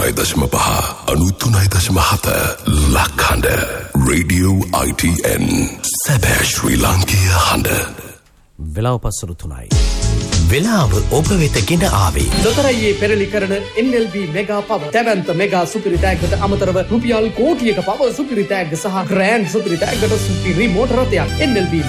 93.5 93.7 ලක්හඬ Radio ITN සැබෑ ශ්‍රී ලාංකීය හඬ. වෙලාව පස්සර 3යි. වෙලාව ඔබ වෙත ගෙන ආවේ දොතරයියේ පෙරලි කරන NLB මෙගා පව දැවන්ත මෙගා සුපිරි තෑග්ගට අමතරව රුපියල් කෝටියක පව සුපිරි තෑග්ග සහ ග්‍රෑන්ඩ් සුපිරි තෑග්ගට සුපිරි මෝටර රථයක් NLB